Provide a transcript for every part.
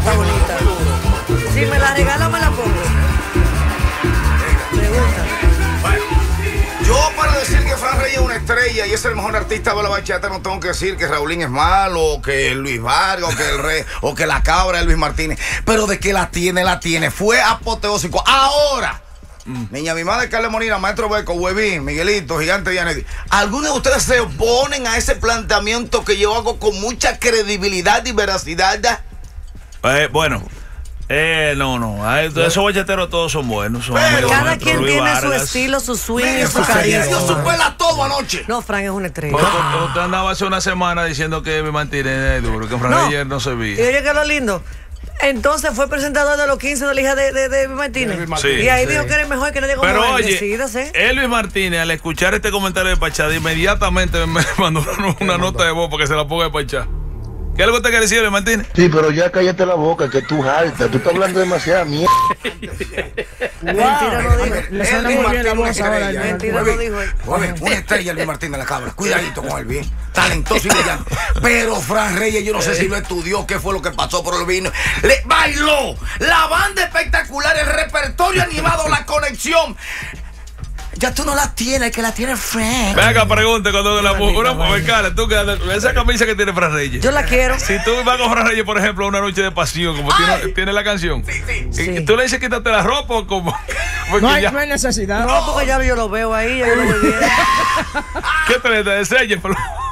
está bonita. Si me la regala, me la pongo. Pregunta. Yo para decir que Fran Reyes es una estrella y es el mejor artista de la bachata no tengo que decir que Raulín es malo, o que Luis Vargas, o que el Rey, o que la cabra de Luis Martínez. Pero de que la tiene. Fue apoteósico. Ahora, niña mi madre, Carla Molina, Maestro Beco, Huevín, Miguelito, Gigante Dianetti. ¿Algunos de ustedes se oponen a ese planteamiento que yo hago con mucha credibilidad y veracidad? Bueno. No. Esos bachateros todos son buenos. Pero cada quien tiene su estilo, su swing y su carisma. Yo supela todo anoche. No, Fran es una estrella. Usted andaba hace una semana diciendo que me mantiene duro, que Fran Reyes no se Y veía. oye, que lo lindo. Entonces fue presentador de los 15 de la hija de Martínez. Sí, y ahí dijo que era mejor que nadie como pero él. oye, Decídase. Luis Martínez, al escuchar este comentario de Pachá, inmediatamente me mandó una nota de voz para que se la ponga de Pachá. ¿Qué es lo que usted quiere decir, Luis Martínez? Sí, pero ya cállate la boca, que tú jaltas. Tú estás hablando demasiada mierda. Mentira no dijo. Le suena muy bien la voz ahora. Mentira no dijo él. Una estrella Luis Martínez la cabra. Cuidadito con él, bien. Talentoso y brillante. Pero Fran Reyes, yo no sé si lo estudió, qué fue lo que pasó, pero lo vino. Le bailó. La banda espectacular, el repertorio animado, la conexión. Ya tú no la tienes, que la tiene Frank. Venga, pregunte cuando una cara, tú que esa camisa que tiene Fran Reyes. Yo la quiero. Si tú vas con Fran Reyes, por ejemplo, una noche de pasión, como tiene la canción, Sí. y tú le dices quítate la ropa o como. No hay necesidad. No, porque ya yo lo veo ahí, ya yo lo veo bien. ¿Qué te enseñas?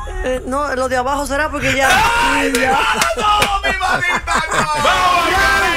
No, lo de abajo será porque ya. ¡No, mi mamita, no!